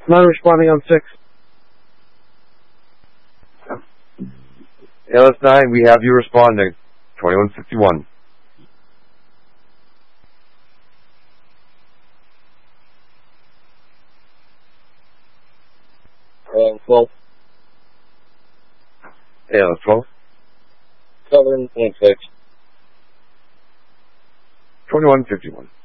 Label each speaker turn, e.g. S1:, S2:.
S1: Not responding on 6.
S2: ALS-9, we have you responding. 2151.
S3: 12.
S2: ALS-12.
S3: Covering point 6.
S2: 2151.